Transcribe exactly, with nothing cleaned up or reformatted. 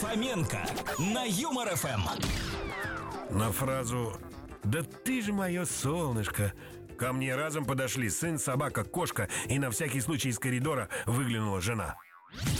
Фоменко на Юмор эф эм. На фразу «Да ты же мое солнышко» ко мне разом подошли сын, собака, кошка, и на всякий случай из коридора выглянула жена.